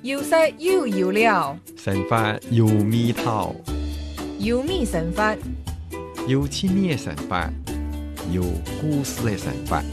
有色有油了， 神法有味道， 有米神法， 有趣味的神法，有故事的神法。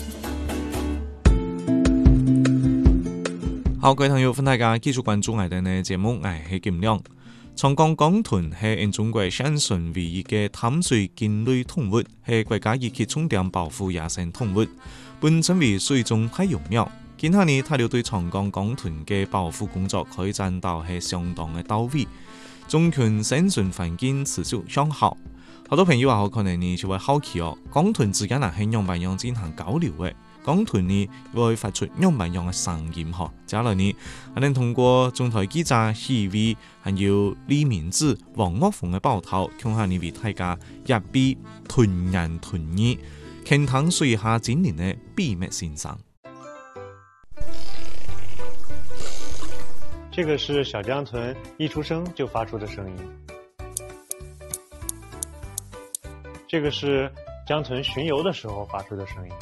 好，各位朋友，歡迎大家繼續關注我哋嘅節目，我係金亮。長江港豚係中國現存唯一嘅淡水鯨類動物，係國家一級重點保護野生動物，本稱為水中太陽鳥。近下年，大陸對長江港豚嘅保護工作開展到係相當嘅到位，種群生存環境持續向好。好多朋友話可能你就會好奇港豚之間係樣樣樣進行交流嘅。港豚呢會發出樣樣樣嘅聲音呵，接下來呢，還能通過中台記者許巍，還有李明志、王岳峰嘅報道，向下呢為大家一比豚言豚語，傾談水下精靈嘅秘密現象。 這個是小江豚一出生就發出的聲音，這個是江豚巡遊的時候發出的聲音，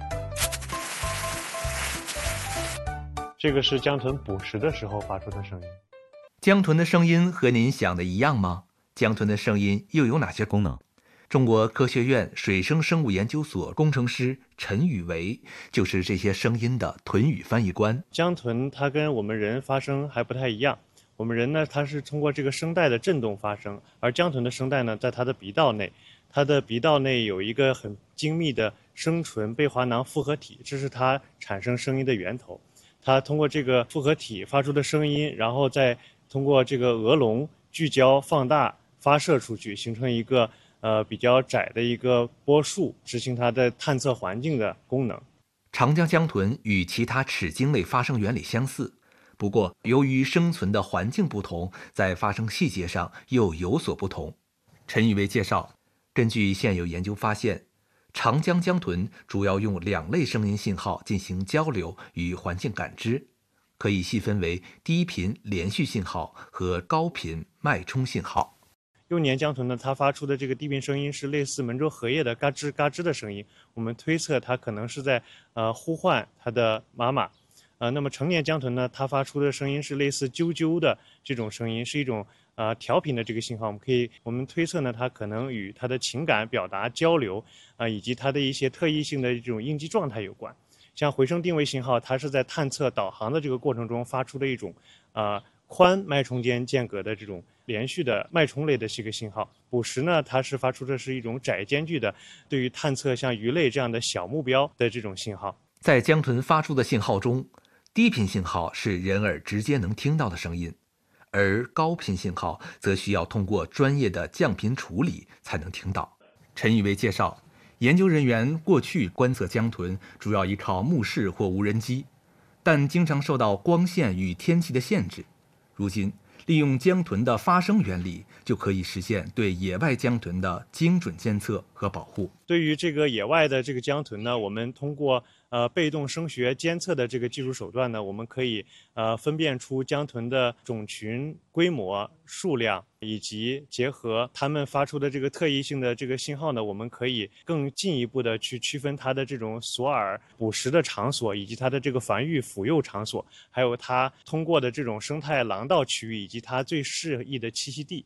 這個是江豚捕食的時候發出的聲音。 江豚的聲音和您想的一樣嗎？江豚的聲音又有哪些功能？中國科學院水生生物研究所工程師陳宇維就是這些聲音的豚語翻譯官。 江豚它跟我們人發聲還不太一樣，我們人呢，它是通過這個聲帶的震動發聲，而江豚的聲帶呢，在它的鼻道內，它的鼻道內有一個很精密的聲唇貝滑囊複合體，這是它產生聲音的源頭。它通過這個複合體發出的聲音，然後再通過這個額龍聚焦放大發射出去，形成一個比較窄的一個波束，執行它的探測環境的功能。 長江江豚與其他齒鯨類發聲原理相似，不過由於生存的環境不同，在發聲細節上又有所不同。陳宇維介紹，根據現有研究發現，長江江豚主要用兩類聲音信號進行交流與環境感知，可以細分為低頻連續信號和高頻脈衝信號。 幼年江豚呢，它發出的這個低頻聲音是類似門州荷葉的嘎吱嘎吱的聲音，我們推測它可能是在呼喚它的媽媽。那麼成年江豚呢，它發出的聲音是類似啾啾的這種聲音，是一種調頻的這個信號。我們推測呢，它可能與它的情感表達交流以及它的一些特異性的這種應激狀態有關。像回聲定位信號，它是在探測導航的這個過程中發出的一種寬脈衝間間隔的這種連續的脈衝類的這個信號。捕食呢，它是發出的是一種窄間距的對於探測像魚類這樣的小目標的這種信號。 在江豚發出的信號中，低頻信號是人耳直接能聽到的聲音，而高頻信號則需要通過專業的降頻處理才能聽到。陳宇維介紹，研究人員過去觀測江豚主要依靠目視或無人機，但經常受到光線與天氣的限制。如今利用江豚的發聲原理，就可以實現對野外江豚的精準監測和保護。 對於這個野外的這個江豚呢，我們通過被動聲學監測的這個技術手段呢，我們可以分辨出江豚的種群規模、數量，以及結合它們發出的這個特異性的這個信號呢，我們可以更進一步的去區分它的這種索饵捕食的場所，以及它的這個繁育撫幼場所，還有它通過的這種生態廊道區域，以及它最適宜的棲息地。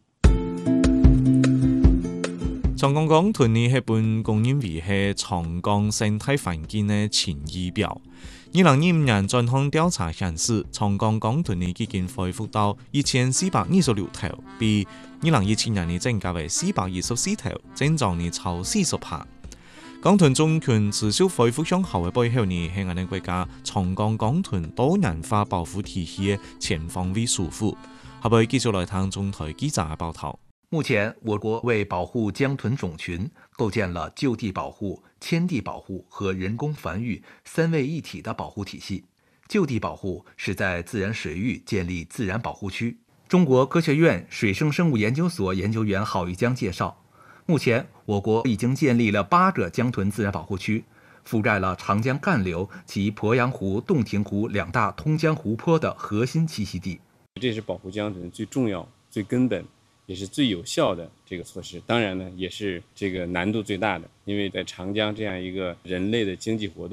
長江港豚呢係本公認為係長江生態環境嘅前儀表。2025年專項調查顯示，長江港豚呢已經恢復到1426頭，比2017年呢增加為424頭，增長呢超40%。港豚種群持續恢復向好嘅背後呢，係我哋國家長江港豚多元化保護體系嘅全方位守護。下邊繼續來聽中台記者嘅報道。 目前，我國為保護江豚種群，構建了就地保護、遷地保護和人工繁育三位一體的保護體系。就地保護是在自然水域建立自然保護區。中國科學院水生生物研究所研究員郝玉江介紹，目前我國已經建立了8個江豚自然保護區，覆蓋了長江幹流及鄱陽湖、洞庭湖兩大通江湖泊的核心棲息地。 這是保護江豚最重要、最根本，也是最有效的這個措施。當然呢，也是這個難度最大的，因為在長江這樣一個人類的經濟活動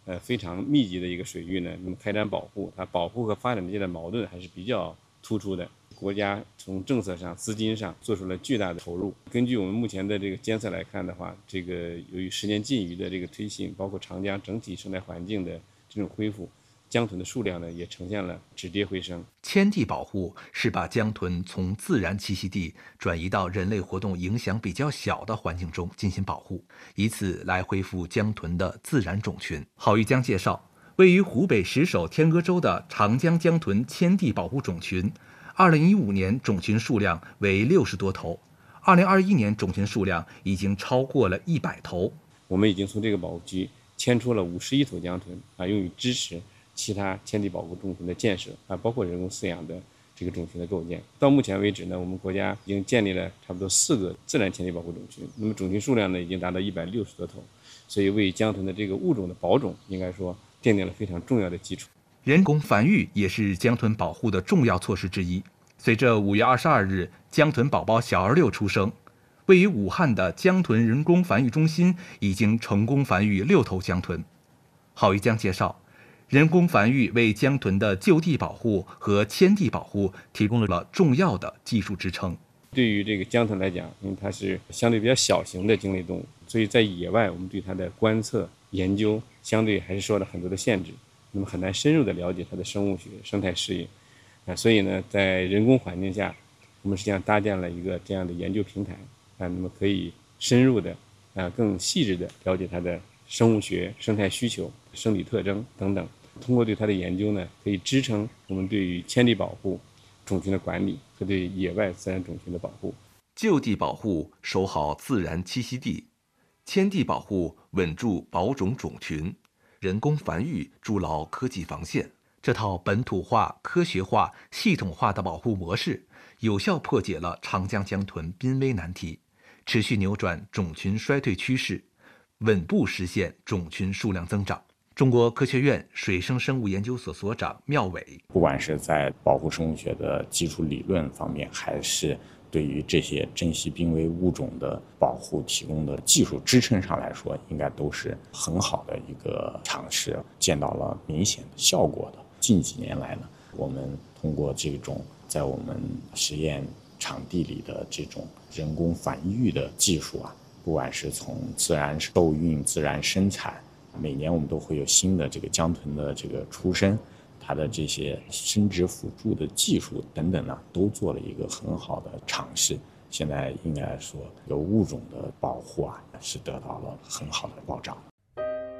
非常密集的一个水域呢，那么开展保护，它保护和发展之间的矛盾还是比较突出的。国家从政策上、资金上做出了巨大的投入。根据我们目前的这个监测来看的话，这个由于10年禁渔的这个推行，包括长江整体生态环境的这种恢复，江豚的数量呢也呈现了止跌回升。 迁地保护是把江豚从自然栖息地转移到人类活动影响比较小的环境中进行保护，以此来恢复江豚的自然种群。郝玉江介绍，位于湖北石首天鹅洲的长江江豚迁地保护种群，2015年种群数量为60多头，2021年种群数量已经超过了100头。 我们已经从这个保护区迁出了51头江豚用于支持其他迁地保护种群的建设包括人工饲养的这个种群的构建。到目前为止呢，我们国家已经建立了差不多4个自然迁地保护种群，那么种群数量呢已经达到160多头，所以为江豚的这个物种的保种应该说奠定了非常重要的基础。 人工繁育也是江豚保护的重要措施之一。随着5月22日江豚宝宝小儿六出生，位于武汉的江豚人工繁育中心已经成功繁育6头江豚。郝玉江介绍，人工繁育为江豚的就地保护和迁地保护提供了重要的技术支撑。 对于这个江豚来讲，因为它是相对比较小型的鲸类动物，所以在野外我们对它的观测研究相对还是受到很多的限制，那么很难深入的了解它的生物学、生态适应所以呢，在人工环境下，我们实际上搭建了一个这样的研究平台那么可以深入的更细致的了解它的生物学、生态需求、生理特征等等。通过对它的研究呢，可以支撑我们对于迁地保护、种群的管理和对野外自然种群的保护。 就地保护守好自然栖息地，迁地保护稳住保种种群，人工繁育筑牢科技防线。这套本土化、科学化、系统化的保护模式，有效破解了长江江豚濒危难题，持续扭转种群衰退趋势，稳步实现种群数量增长。中国科学院水生生物研究所所长缪伟， 不管是在保护生物学的基础理论方面，还是对于这些珍稀濒危物种的保护提供的技术支撑上来说，应该都是很好的一个尝试，见到了明显的效果的。近几年来呢，我们通过这种在我们实验场地里的这种人工繁育的技术不管是从自然受孕、自然生产，每年我们都会有新的这个江豚的这个出生，它的这些生殖辅助的技术等等呢，都做了一个很好的尝试。现在应该说，有物种的保护是得到了很好的保障。